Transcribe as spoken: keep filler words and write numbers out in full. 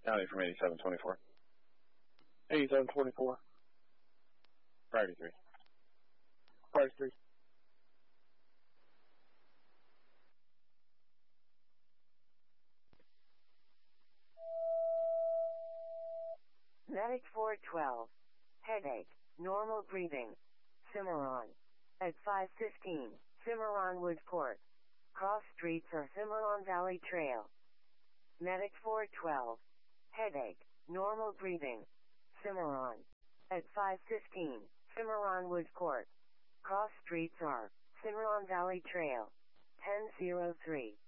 County from eighty-seven twenty-four. eighty-seven twenty-four. Priority three. Priority three. Medic four twelve. Headache. Normal breathing. Cimarron. At five fifteen, Cimarron Woodport. Cross streets or Cimarron Valley Trail. Medic four twelve. Headache. Normal breathing. Cimarron. At five fifteen, Cimarron Woodport. Cross streets are Cimarron Valley Trail. ten oh three.